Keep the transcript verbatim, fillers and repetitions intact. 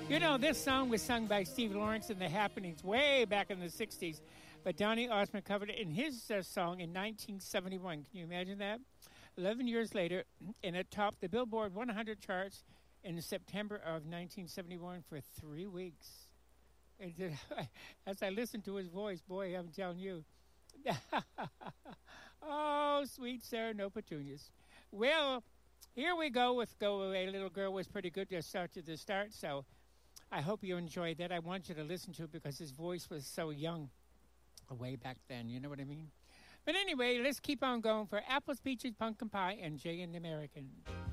You know, this song was sung by Steve Lawrence in The Happenings way back in the sixties, but Donny Osmond covered it in his uh, song in nineteen seventy-one. Can you imagine that? Eleven years later, and it topped the Billboard one hundred charts in September of nineteen seventy-one for three weeks. And uh, as I listened to his voice, boy, I'm telling you. Oh, sweet Sarah, no petunias. Well, here we go with Go Away Little Girl was pretty good to start to the start, so I hope you enjoyed that. I want you to listen to it because his voice was so young way back then, you know what I mean? But anyway, let's keep on going for Apples, Peaches, Pumpkin Pie, and Jay and the American.